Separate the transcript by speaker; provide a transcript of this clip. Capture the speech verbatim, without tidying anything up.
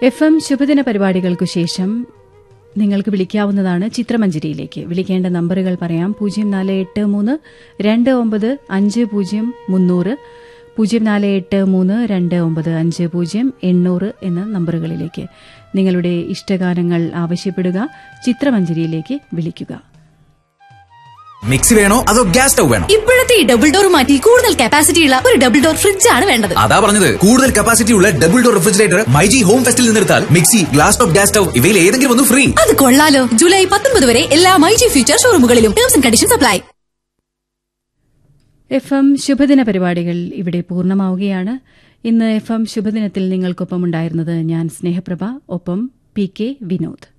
Speaker 1: F M ശുഭദിന പരിപാടികൾക്കു ശേഷം നിങ്ങൾക്ക് വിളിക്കാവുന്നതാണ് ചിത്രമഞ്ജരിയിലേക്ക്. വിളിക്കേണ്ട നമ്പറുകൾ പറയാം. പൂജ്യം നാല് എട്ട് മൂന്ന് രണ്ട് ഒമ്പത് അഞ്ച് പൂജ്യം മുന്നൂറ്, പൂജ്യം നാല് എട്ട് മൂന്ന് രണ്ട് ഒമ്പത് അഞ്ച് പൂജ്യം എണ്ണൂറ് എന്ന നമ്പറുകളിലേക്ക് നിങ്ങളുടെ ഇഷ്ടഗാനങ്ങൾ ആവശ്യപ്പെടുക. ചിത്രമഞ്ജരിയിലേക്ക് വിളിക്കുക.
Speaker 2: മിക്സി വേണോ അതോ ഗ്യാസ് സ്റ്റവ് വേണോ?
Speaker 3: ഇപ്പോഴത്തെ ഈ ഡബിൾ ഡോർ മാറ്റി കൂടുതൽ കപ്പാസിറ്റി ഉള്ള ഒരു ഡബിൾ ഡോർ ഫ്രിഡ്ജ് ആണ് വേണ്ടത്.
Speaker 2: അതാ പറഞ്ഞത്, കൂടുതൽ കപ്പാസിറ്റി ഉള്ള double door refrigerator myG home ഫെസ്റ്റിൽ നിന്നെടുത്താൽ mixie, glass top, gas stove ഇവയിൽ ഏതെങ്കിലും ഒന്ന് ഫ്രീ.
Speaker 3: അത് കൊള്ളാലോ. ജൂലൈ പത്തൊമ്പത് വരെ എല്ലാ myG future ഷോറൂമുകളിലും terms and conditions apply.
Speaker 1: F M ശുഭദിന പരിപാടികൾ ഇവിടെ പൂർണ്ണമാവുകയാണ്. ഇന്ന് എഫ് എം ശുഭദിനത്തിൽ നിങ്ങൾക്കൊപ്പം ഉണ്ടായിരുന്നത് ഞാൻ സ്നേഹപ്രഭ, ഒപ്പം പി കെ വിനോദ്.